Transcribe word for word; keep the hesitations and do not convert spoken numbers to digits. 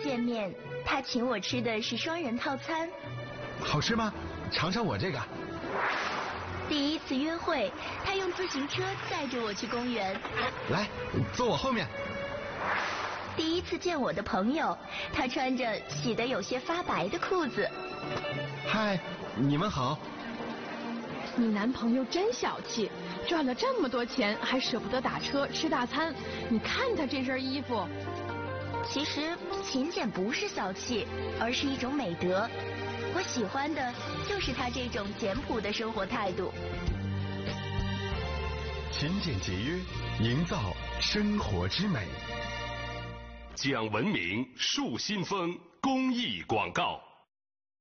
见面，他请我吃的是双人套餐。 好吃吗？尝尝我这个。 第一次约会，他用自行车载着我去公园。 来，坐我后面。 第一次见我的朋友，他穿着洗得有些发白的裤子。 嗨，你们好。 你男朋友真小气，赚了这么多钱还舍不得打车吃大餐。你看他这身衣服。 其实勤俭不是小气，而是一种美德。我喜欢的就是他这种简朴的生活态度。 勤俭节约，营造生活之美。 讲文明树新风公益广告。